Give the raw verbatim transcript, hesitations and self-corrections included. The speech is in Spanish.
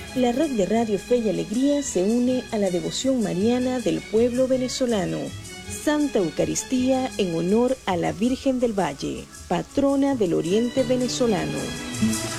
La red de Radio Fe y Alegría se une a la devoción mariana del pueblo venezolano. Santa Eucaristía en honor a la Virgen del Valle, patrona del Oriente venezolano.